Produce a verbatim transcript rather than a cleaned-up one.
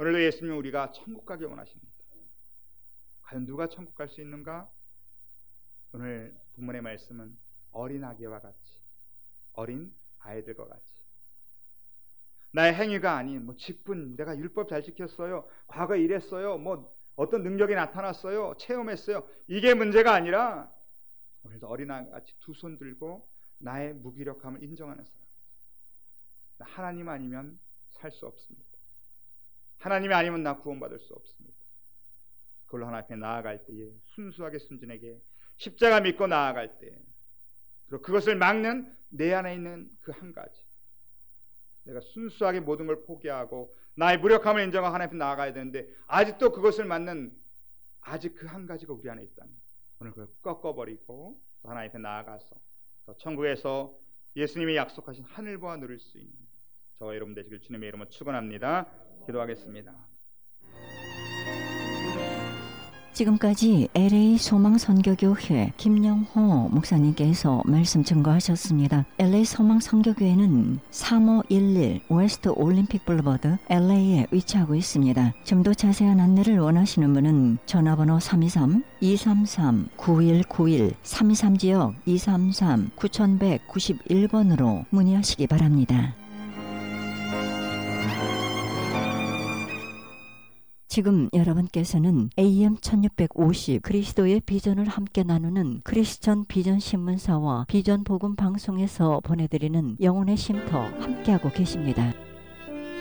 오늘도 예수님은 우리가 천국 가기 원하십니다. 과연 누가 천국 갈 수 있는가? 오늘 본문의 말씀은 어린 아기와 같이, 어린 아이들과 같이, 나의 행위가 아닌 뭐 직분, 내가 율법 잘 지켰어요, 과거에 이랬어요, 뭐 어떤 능력이 나타났어요, 체험했어요, 이게 문제가 아니라 오늘도 어린아이같이 두 손 들고 나의 무기력함을 인정하는 사람. 하나님 아니면 살 수 없습니다. 하나님이 아니면 나 구원받을 수 없습니다. 그걸로 하나님 앞에 나아갈 때에 순수하게 순진하게 십자가 믿고 나아갈 때, 그리고 그것을 막는 내 안에 있는 그 한 가지, 내가 순수하게 모든 걸 포기하고 나의 무력함을 인정하고 하나님 앞에 나아가야 되는데 아직도 그것을 막는 아직 그 한 가지가 우리 안에 있다면 오늘 그걸 꺾어버리고 하나님 앞에 나아가서 천국에서 예수님이 약속하신 하늘보아 누릴 수 있는 저와 여러분 되시길 주님의 이름으로 축원합니다. 기도하겠습니다. 지금까지 엘에이 소망선교교회 김영호 목사님께서 말씀 증거하셨습니다. 엘에이 소망선교교회는 삼오일일 웨스트 올림픽 블루버드 엘에이에 위치하고 있습니다. 좀 더 자세한 안내를 원하시는 분은 전화번호 삼이삼 이삼삼 구일구일 삼이삼 지역 이삼삼 구일구일 번으로 문의하시기 바랍니다. 지금 여러분께서는 에이엠 천육백오십 그리스도의 비전을 함께 나누는 크리스천 비전 신문사와 비전 복음 방송에서 보내드리는 영혼의 쉼터 함께하고 계십니다.